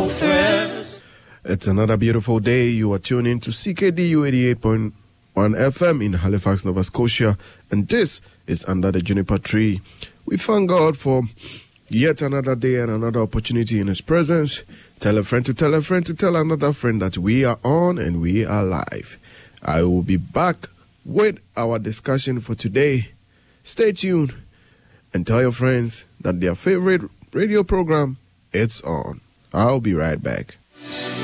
It's another beautiful day. You are tuned in to CKDU 88.1 FM in Halifax, Nova Scotia, and this is Under the Juniper Tree. We thank God for yet another day and another opportunity in His presence. Tell a friend to tell a friend to tell another friend that we are on and we are live. I will be back with our discussion for today. Stay tuned and tell your friends that their favorite radio program, it's on. I'll be right back.